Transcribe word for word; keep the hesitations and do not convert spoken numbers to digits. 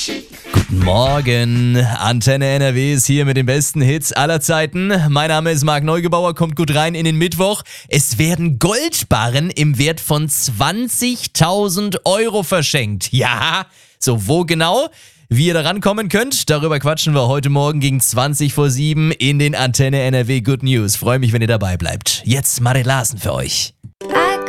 Guten Morgen, Antenne N R W ist hier mit den besten Hits aller Zeiten. Mein Name ist Marc Neugebauer, kommt gut rein in den Mittwoch. Es werden Goldbarren im Wert von zwanzigtausend Euro verschenkt. Ja, so wo genau? Wie ihr da rankommen könnt, darüber quatschen wir heute Morgen gegen zwanzig vor sieben in den Antenne N R W Good News. Freue mich, wenn ihr dabei bleibt. Jetzt Marit Larsen für euch.